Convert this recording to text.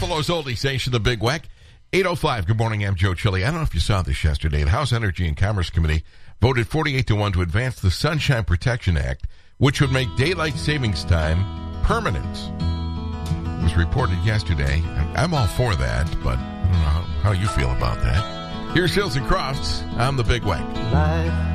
Buffalo's oldie station, the Big Weck. 8:05. Good morning. I'm Joe Chili. I don't know if you saw this yesterday. The House Energy and Commerce Committee voted 48-1 to advance the Sunshine Protection Act, which would make daylight savings time permanent. It was reported yesterday. I'm all for that, but I don't know how you feel about that. Here's Hills and Crofts. I'm the Big Weck.